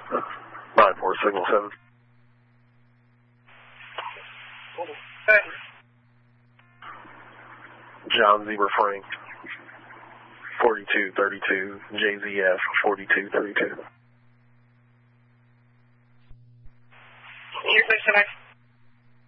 9-4, signal 7. John Zebra Frank, 4232, JZF 4232.